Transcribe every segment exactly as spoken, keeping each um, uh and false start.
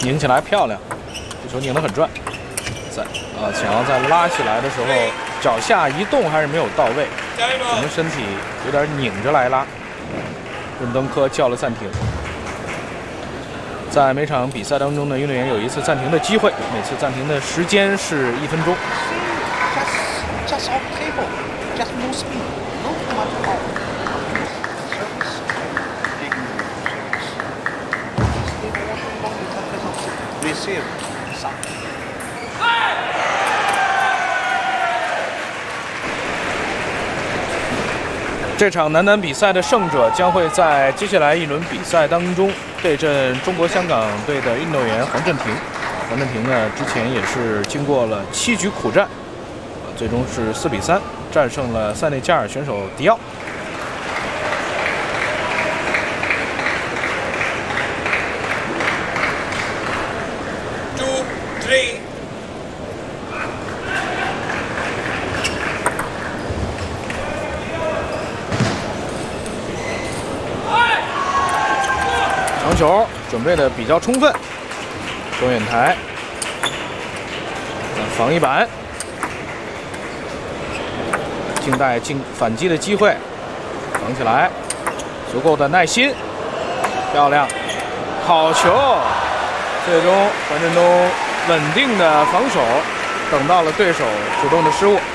拧起来漂亮，这球拧得很转。在啊，想要再拉起来的时候，脚下移动还是没有到位，整个身体有点拧着来拉。任登科叫了暂停。在每场比赛当中呢，运动员有一次暂停的机会，每次暂停的时间是一分钟。 Just off table, just no speed, no too much power. Service, big service. Stable one long touches of receive, sound. 这场男单比赛的胜者将会在接下来一轮比赛当中对阵中国香港队的运动员黄镇廷。黄镇廷呢，之前也是经过了七局苦战。 最终是四比三战胜了塞内加尔选手迪奥。 Two, three. 长球准备的比较充分，中远台，防一板。 静待进反击的机会，防起来，足够的耐心，漂亮，好球！最终樊振东稳定的防守，等到了对手主动的失误，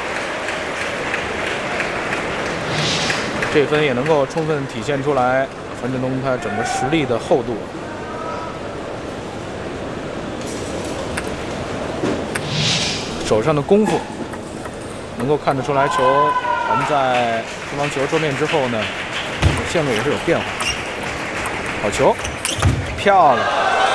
这分也能够充分体现出来樊振东他整个实力的厚度。手上的功夫。 能够看得出来，球传在对方球桌面之后呢，线路也是有变化。好球，漂亮！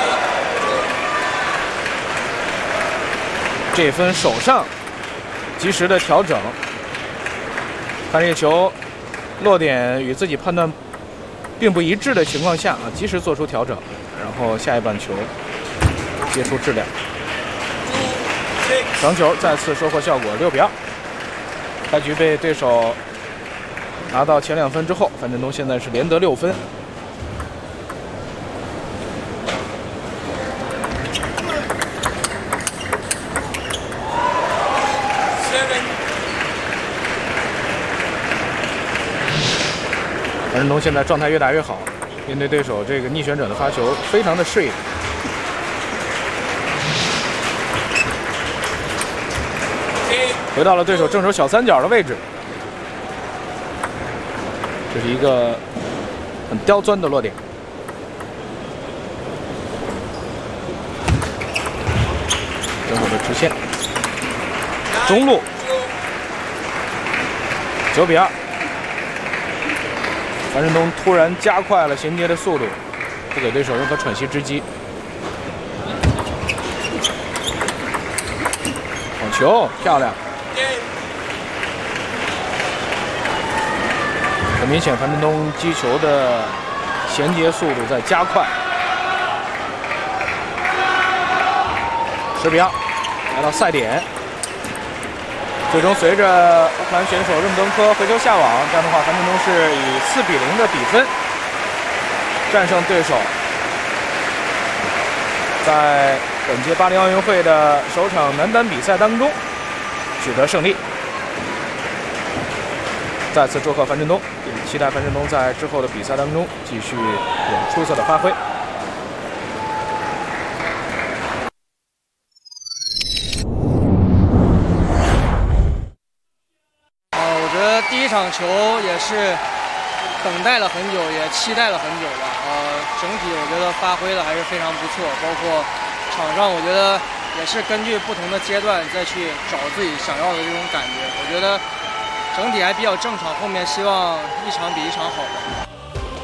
这分手上及时的调整，看这个球落点与自己判断并不一致的情况下啊，及时做出调整，然后下一板球接出质量。长球再次收获效果，六比二。 开局被对手拿到前两分之后，樊振东现在是连得六分。樊振东现在状态越打越好，面对对手这个逆旋者的发球，非常的适应。 回到了对手正手小三角的位置，这是一个很刁钻的落点。正手的直线，中路，九比二。樊振东突然加快了衔接的速度，不给对手任何喘息之机。好球，漂亮！ 很明显，樊振东击球的衔接速度在加快。十比二，来到赛点，最终随着乌克兰选手任登科回球下网，这样的话，樊振东是以四比零的比分战胜对手，在本届巴黎奥运会的首场男单比赛当中取得胜利。 再次祝贺樊振东，也期待樊振东在之后的比赛当中继续有出色的发挥。 呃，我觉得第一场球也是等待了很久，也期待了很久了。呃，整体我觉得发挥的还是非常不错，包括场上我觉得也是根据不同的阶段再去找自己想要的这种感觉。我觉得。 整体还比较正常，后面希望一场比一场好吧。